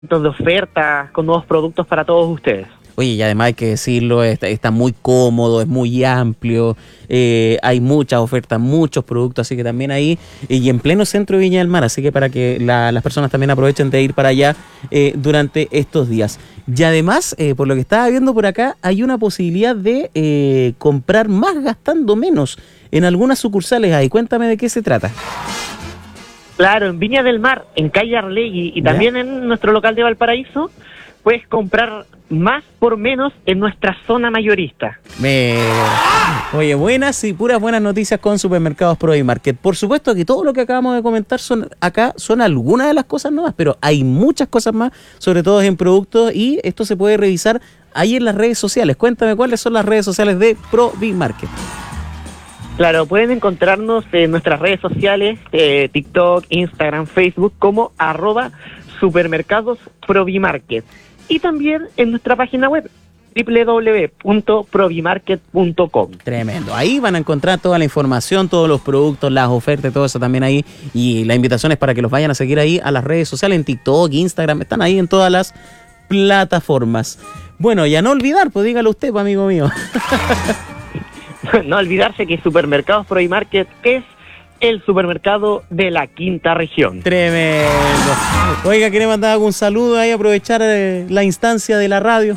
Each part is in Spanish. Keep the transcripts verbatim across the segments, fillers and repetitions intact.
de ofertas, con nuevos productos para todos ustedes. Oye, y además hay que decirlo, está, está muy cómodo, es muy amplio, eh, hay muchas ofertas, muchos productos, así que también ahí, y en pleno centro de Viña del Mar, así que para que la, las personas también aprovechen de ir para allá eh, durante estos días. Y además, eh, por lo que estaba viendo por acá, hay una posibilidad de eh, comprar más gastando menos en algunas sucursales ahí. Cuéntame de qué se trata. Claro, en Viña del Mar, en calle Arlegui y también ¿Ya? en nuestro local de Valparaíso, puedes comprar más por menos en nuestra zona mayorista. Me... Oye, buenas y puras buenas noticias con Supermercados Provimarket. Por supuesto que todo lo que acabamos de comentar son acá son algunas de las cosas nuevas, pero hay muchas cosas más, sobre todo en productos, y esto se puede revisar ahí en las redes sociales. Cuéntame cuáles son las redes sociales de Provimarket. Claro, pueden encontrarnos en nuestras redes sociales, eh, TikTok, Instagram, Facebook, como arroba supermercados Provimarket. Y también en nuestra página web, doble u doble u doble u punto provimarket punto com. Tremendo. Ahí van a encontrar toda la información, todos los productos, las ofertas, todo eso también ahí. Y la invitación es para que los vayan a seguir ahí a las redes sociales, en TikTok, Instagram, están ahí en todas las plataformas. Bueno, y a no olvidar, pues dígalo usted, pues, amigo mío. No olvidarse que Supermercados Provimarket es el supermercado de la quinta región. Tremendo. Oiga, ¿quiere mandar algún saludo ahí, aprovechar eh, la instancia de la radio?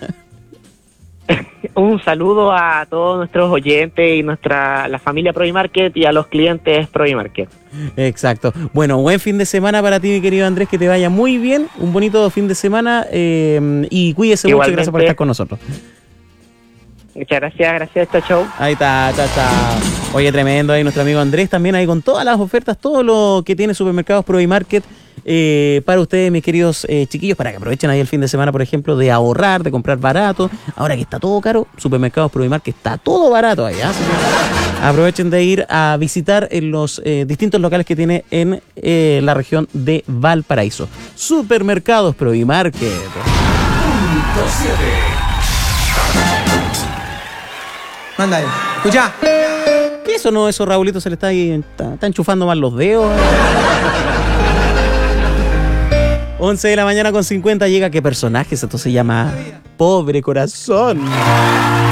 Un saludo a todos nuestros oyentes y nuestra la familia Provimarket y a los clientes Provimarket. Exacto. Bueno, buen fin de semana para ti, mi querido Andrés, que te vaya muy bien, un bonito fin de semana eh, y cuídese Igualmente. mucho, gracias por estar con nosotros. Muchas gracias, gracias, chao, chao. Ahí está, chao, chao. Oye, tremendo ahí nuestro amigo Andrés, también ahí con todas las ofertas, todo lo que tiene Supermercados Provimarket eh, para ustedes, mis queridos eh, chiquillos, para que aprovechen ahí el fin de semana, por ejemplo, de ahorrar, de comprar barato. Ahora que está todo caro, Supermercados Provimarket está todo barato ahí, ¿eh? Aprovechen de ir a visitar en los eh, distintos locales que tiene en eh, la región de Valparaíso. Supermercados Provimarket. Mándale, escucha. ¿Qué eso no? Eso Raulito se le está ahí, está, está enchufando mal los dedos. once de la mañana con cincuenta llega. ¿Qué personaje? Esto se llama Pobre Corazón.